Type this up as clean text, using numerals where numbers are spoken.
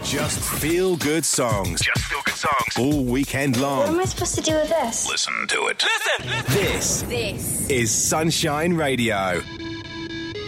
Just feel good songs. Just feel good songs. All weekend long. What am I supposed to do with this? Listen to it. Listen! This is Sunshine Radio.